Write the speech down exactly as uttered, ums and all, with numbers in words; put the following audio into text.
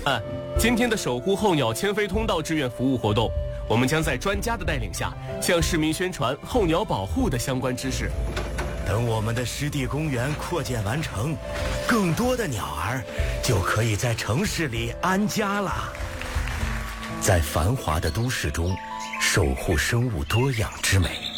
啊，今天的守护候鸟迁飞通道志愿服务活动，我们将在专家的带领下，向市民宣传候鸟保护的相关知识。 等我们的湿地公园扩建完成，更多的鸟儿就可以在城市里安家了。在繁华的都市中，守护生物多样之美。